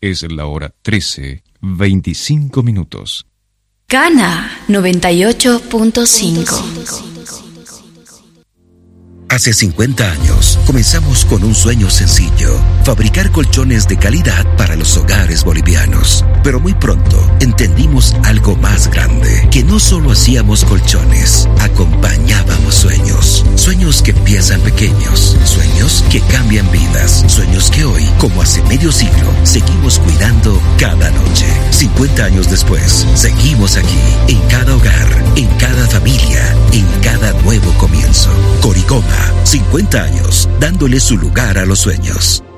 Es la hora 13:25. Cana 98.5. Hace 50 años comenzamos con un sueño sencillo: fabricar colchones de calidad para los hogares bolivianos. Pero muy pronto entendimos algo más grande, que no solo hacíamos colchones, acompañábamos sueños. Sueños que empiezan pequeños, sueños que cambian vidas, sueños que hoy, como hace medio siglo, seguimos cuidando cada noche. 50 años después, seguimos aquí, en cada hogar, en cada familia, en cada nuevo comienzo. Coricoma, 50 años, dándole su lugar a los sueños.